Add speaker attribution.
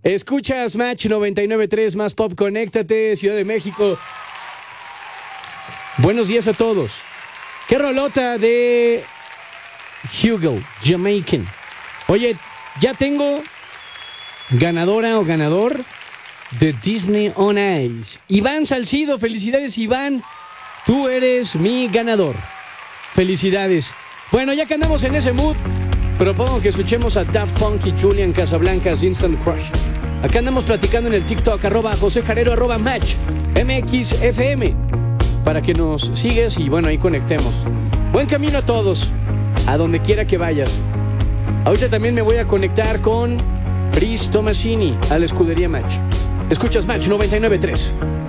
Speaker 1: Escuchas Match 99.3 Más Pop, conéctate, Ciudad de México. Buenos días a todos. Qué rolota de Hugo, Jamaican. Oye, ya tengo ganadora o ganador de Disney on Ice. Iván Salcido, felicidades Iván. Tú eres mi ganador. Felicidades. Bueno, ya que andamos en ese mood, propongo que escuchemos a Daft Punk y Julian Casablancas, Instant Crush. Acá andamos platicando en el TikTok, @JoséJarero, @Match MXFM, para que nos sigas y bueno, ahí conectemos. Buen camino a todos, a donde quiera que vayas. Ahorita también me voy a conectar con Brice Tomasini a la escudería Match. Escuchas Match 99.3.